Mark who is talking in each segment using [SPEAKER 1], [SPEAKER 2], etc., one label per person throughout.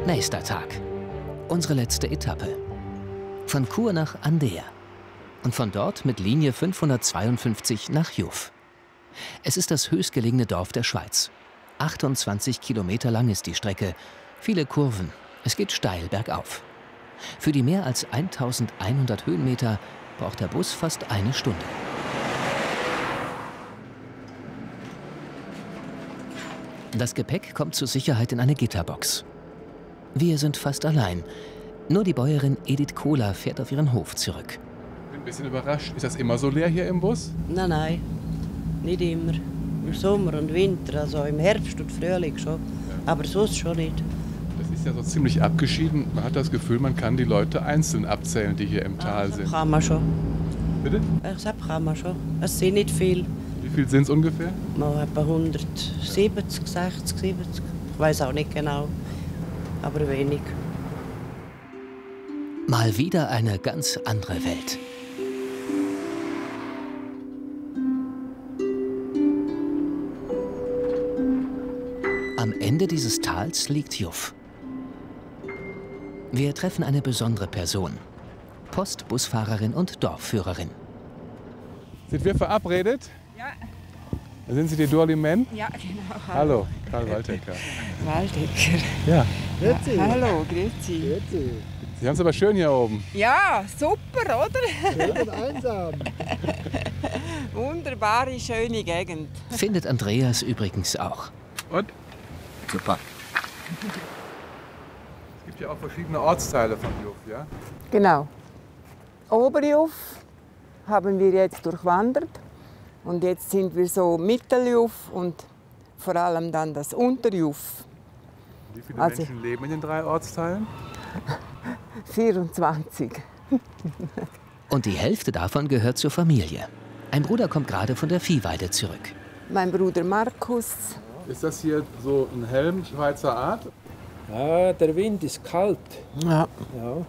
[SPEAKER 1] Nächster Tag. Unsere letzte Etappe. Von Chur nach Andea. Und von dort mit Linie 552 nach Jouf. Es ist das höchstgelegene Dorf der Schweiz. 28 Kilometer lang ist die Strecke. Viele Kurven. Es geht steil bergauf. Für die mehr als 1100 Höhenmeter braucht der Bus fast eine Stunde. Das Gepäck kommt zur Sicherheit in eine Gitterbox. Wir sind fast allein. Nur die Bäuerin Edith Kohler fährt auf ihren Hof zurück.
[SPEAKER 2] Ich bin ein bisschen überrascht. Ist das immer so leer hier im Bus?
[SPEAKER 3] Nein, nein, nicht immer. Im Sommer und Winter, also im Herbst und Frühling schon. Ja. Aber sonst schon nicht.
[SPEAKER 2] Das ist ja so ziemlich abgeschieden. Man hat das Gefühl, man kann die Leute einzeln abzählen, die hier im Tal sind.
[SPEAKER 3] Das kann man schon.
[SPEAKER 2] Bitte?
[SPEAKER 3] Das kann man schon. Es sind nicht viel.
[SPEAKER 2] Wie viel sind es ungefähr?
[SPEAKER 3] Mal etwa 170, 60, 70. Ich weiß auch nicht genau. Aber wenig.
[SPEAKER 1] Mal wieder eine ganz andere Welt. Am Ende dieses Tals liegt Jouf. Wir treffen eine besondere Person. Postbusfahrerin und Dorfführerin.
[SPEAKER 2] Sind wir verabredet?
[SPEAKER 4] Ja.
[SPEAKER 2] Sind Sie die Dorli Men?
[SPEAKER 4] Ja, genau.
[SPEAKER 2] Hallo, Karl Waldecker.
[SPEAKER 4] Waldecker.
[SPEAKER 2] Ja.
[SPEAKER 5] Grüezi.
[SPEAKER 4] Hallo, grüezi.
[SPEAKER 5] Grüezi.
[SPEAKER 2] Sie haben es aber schön hier oben.
[SPEAKER 4] Ja, super, oder?
[SPEAKER 5] Schön und einsam.
[SPEAKER 4] Wunderbare, schöne Gegend.
[SPEAKER 1] Findet Andreas übrigens auch.
[SPEAKER 2] Und?
[SPEAKER 1] Super.
[SPEAKER 2] Es gibt ja auch verschiedene Ortsteile von Jouf, ja?
[SPEAKER 4] Genau. Oberjouf haben wir jetzt durchwandert. Und jetzt sind wir so Mitteljouf und vor allem dann das Unterjouf.
[SPEAKER 2] Wie viele Menschen leben in den 3 Ortsteilen?
[SPEAKER 4] 24.
[SPEAKER 1] Und die Hälfte davon gehört zur Familie. Ein Bruder kommt gerade von der Viehweide zurück.
[SPEAKER 4] Mein Bruder Markus.
[SPEAKER 2] Ist das hier so ein Helm Schweizer Art?
[SPEAKER 5] Ja, der Wind ist kalt.
[SPEAKER 4] Ja.
[SPEAKER 5] Ja.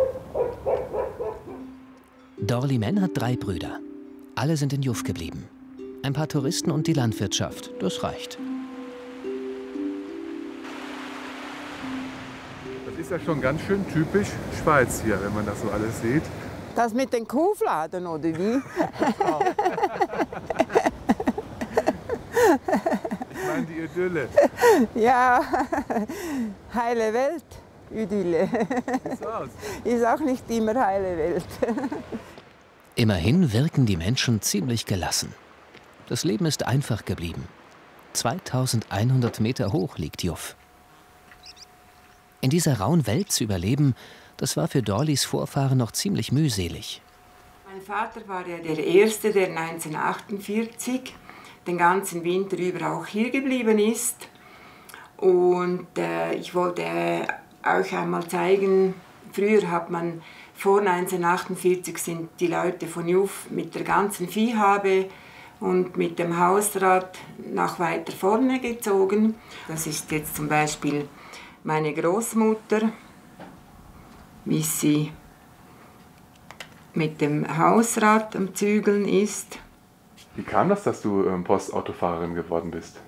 [SPEAKER 1] Dorli Men hat 3 Brüder. Alle sind in Jouf geblieben. Ein paar Touristen und die Landwirtschaft, das reicht.
[SPEAKER 2] Das ist ja schon ganz schön typisch Schweiz hier, wenn man das so alles sieht.
[SPEAKER 4] Das mit den Kuhfladen, oder wie?
[SPEAKER 2] Ich meine die Idylle.
[SPEAKER 4] Ja, heile Welt, Idylle.
[SPEAKER 2] Sieht so aus.
[SPEAKER 4] Ist auch nicht immer heile Welt.
[SPEAKER 1] Immerhin wirken die Menschen ziemlich gelassen. Das Leben ist einfach geblieben. 2100 Meter hoch liegt Jouf. In dieser rauen Welt zu überleben, das war für Dorlis Vorfahren noch ziemlich mühselig.
[SPEAKER 6] Mein Vater war ja der Erste, der 1948 den ganzen Winter über auch hier geblieben ist. Und ich wollte euch einmal zeigen, früher hat man, vor 1948 sind die Leute von Jouf mit der ganzen Viehhabe und mit dem Hausrat nach weiter vorne gezogen. Das ist jetzt zum Beispiel meine Großmutter, wie sie mit dem Hausrad am Zügeln ist.
[SPEAKER 2] Wie kam das, dass du Postautofahrerin geworden bist?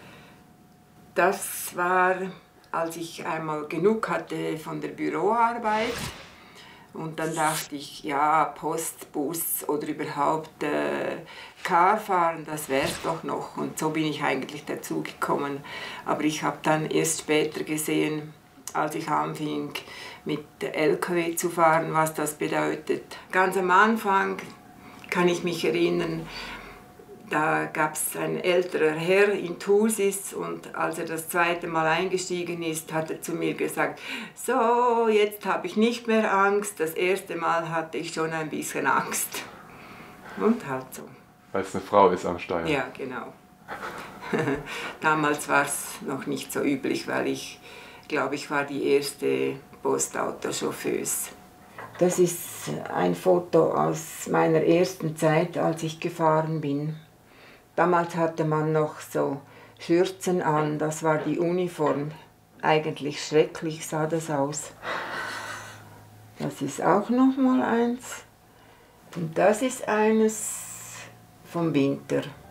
[SPEAKER 6] Das war, als ich einmal genug hatte von der Büroarbeit. Und dann dachte ich, ja, Post, Bus oder überhaupt Carfahren, das wär's doch noch. Und so bin ich eigentlich dazu gekommen. Aber ich habe dann erst später gesehen, als ich anfing, mit LKW zu fahren, was das bedeutet. Ganz am Anfang kann ich mich erinnern, da gab es ein älterer Herr in Thusis und als er das zweite Mal eingestiegen ist, hat er zu mir gesagt, so, jetzt habe ich nicht mehr Angst, das erste Mal hatte ich schon ein bisschen Angst. Und halt so.
[SPEAKER 2] Weil es eine Frau ist am Steuer.
[SPEAKER 6] Ja, genau. Damals war es noch nicht so üblich, weil ich glaube, ich war die erste Postautochauffeuse. Das ist ein Foto aus meiner ersten Zeit, als ich gefahren bin. Damals hatte man noch so Schürzen an, das war die Uniform. Eigentlich schrecklich sah das aus. Das ist auch noch mal eins. Und das ist eines vom Winter.